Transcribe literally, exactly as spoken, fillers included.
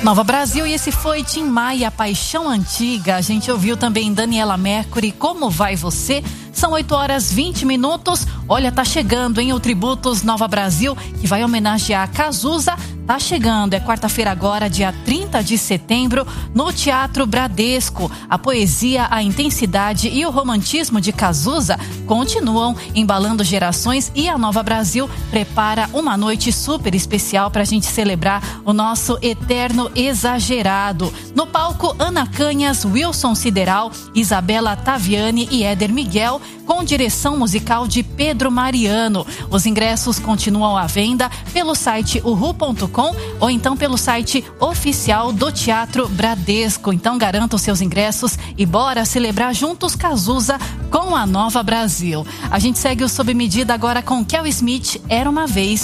Nova Brasil, e esse foi Tim Maia, Paixão Antiga. A gente ouviu também Daniela Mercury, Como Vai Você? São oito horas e vinte minutos. Olha, tá chegando, hein, o Tributos Nova Brasil, que vai homenagear a Cazuza. Tá chegando, é quarta-feira agora, dia trinta de setembro, no Teatro Bradesco. A poesia, a intensidade e o romantismo de Cazuza continuam embalando gerações, e a Nova Brasil prepara uma noite super especial pra gente celebrar o nosso eterno exagerado. No palco, Ana Canhas, Wilson Sideral, Isabela Taviani e Éder Miguel, com direção musical de Pedro Mariano. Os ingressos continuam à venda pelo site uhu ponto com ou então pelo site oficial do Teatro Bradesco. Então garanta os seus ingressos e bora celebrar juntos Cazuza com a Nova Brasil. A gente segue o Sob Medida agora com Kel Smith, Era Uma Vez